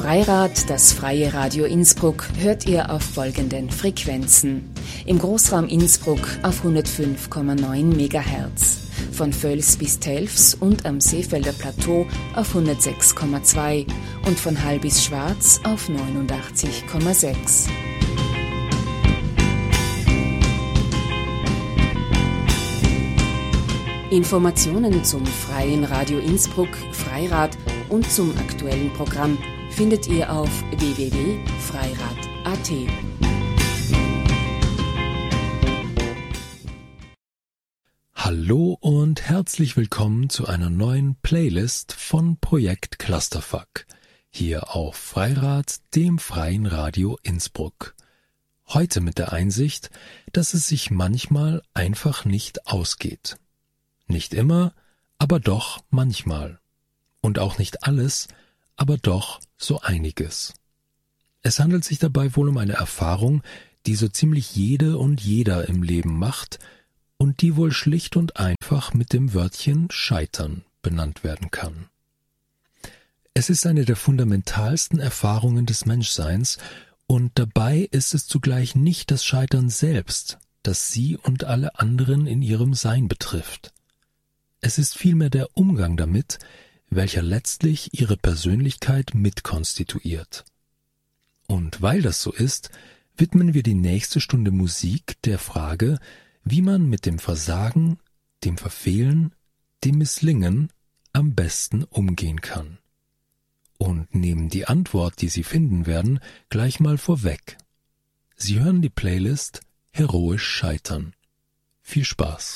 Freirad, das freie Radio Innsbruck, hört ihr auf folgenden Frequenzen. Im Großraum Innsbruck auf 105,9 MHz, von Völs bis Telfs und am Seefelder Plateau auf 106,2 und von Hall bis Schwarz auf 89,6. Informationen zum Freien Radio Innsbruck, Freirad und zum aktuellen Programm findet ihr auf www.freirad.at. Hallo und herzlich willkommen zu einer neuen Playlist von Projekt Clusterfuck, hier auf Freirad, dem Freien Radio Innsbruck. Heute mit der Einsicht, dass es sich manchmal einfach nicht ausgeht. Nicht immer, aber doch manchmal. Und auch nicht alles, aber doch so einiges. Es handelt sich dabei wohl um eine Erfahrung, die so ziemlich jede und jeder im Leben macht und die wohl schlicht und einfach mit dem Wörtchen Scheitern benannt werden kann. Es ist eine der fundamentalsten Erfahrungen des Menschseins und dabei ist es zugleich nicht das Scheitern selbst, das sie und alle anderen in ihrem Sein betrifft. Es ist vielmehr der Umgang damit, welcher letztlich ihre Persönlichkeit mitkonstituiert. Und weil das so ist, widmen wir die nächste Stunde Musik der Frage, wie man mit dem Versagen, dem Verfehlen, dem Misslingen am besten umgehen kann. Und nehmen die Antwort, die Sie finden werden, gleich mal vorweg. Sie hören die Playlist Heroisch Scheitern. Viel Spaß!